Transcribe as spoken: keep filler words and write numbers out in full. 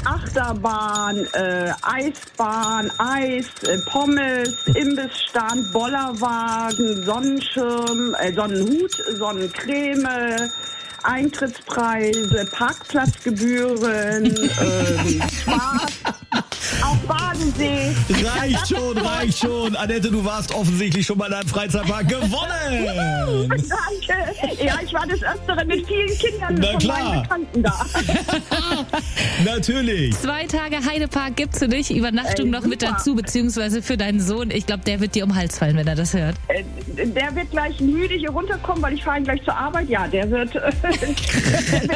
Achterbahn, äh, Eisbahn, Eis, äh, Pommes, Imbissstand, Bollerwagen, Sonnenschirm, äh, Sonnenhut, Sonnencreme, Eintrittspreise, Parkplatzgebühren, ähm, Spaß, auch Badensee. Reicht schon, reicht schon. Annette, du warst offensichtlich schon mal in einem Freizeitpark gewonnen. Danke. Ja, ich war des Öfteren mit vielen Kindern Na von klar. meinen Bekannten da. Natürlich. Zwei Tage Heidepark gibt's für dich, Übernachtung Ey, noch mit super. dazu, beziehungsweise für deinen Sohn. Ich glaube, der wird dir um den Hals fallen, wenn er das hört. Äh, Der wird gleich müde hier runterkommen, weil ich fahre ihn gleich zur Arbeit. Ja, der wird...